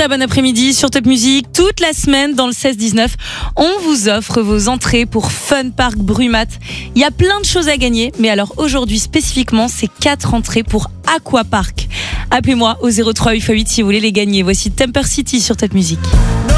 Très bon après-midi sur Top Music. Toute la semaine dans le 16-19, on vous offre vos entrées pour Fun Park Brumat. Il y a plein de choses à gagner, mais alors aujourd'hui spécifiquement, c'est 4 entrées pour Aquapark. Appelez-moi au 03 8x8 si vous voulez les gagner. Voici Temper City sur Top Music.